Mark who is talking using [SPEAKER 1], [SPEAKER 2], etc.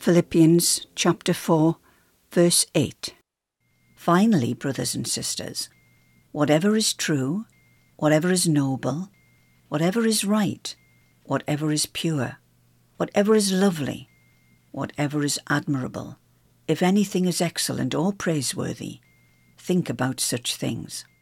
[SPEAKER 1] Philippians chapter 4, verse 8. Finally, brothers and sisters, whatever is true, whatever is noble, whatever is right, whatever is pure, whatever is lovely, whatever is admirable, if anything is excellent or praiseworthy, think about such things.